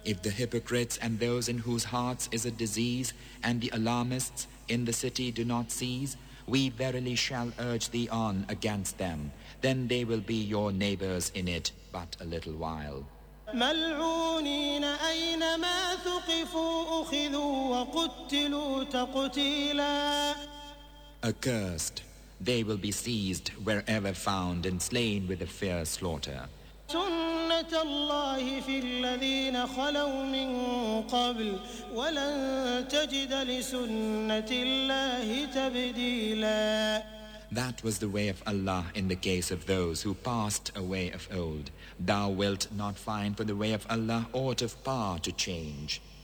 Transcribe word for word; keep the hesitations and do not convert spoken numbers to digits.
If the hypocrites and those in whose hearts is a disease and the alarmists in the city do not cease, we verily shall urge thee on against them. Then they will be your neighbors in it but a little while. ملعونين أينما ثقفوا أخذوا وقتلوا تقتيلا. Accursed, they will be seized wherever found and slain with a fierce slaughter. سنة الله في الذين خلوا من قبل ولن تجد لسنة الله تبديلا. That was the way of Allah in the case of those who passed away of old. Thou wilt not find for the way of Allah aught of power to change.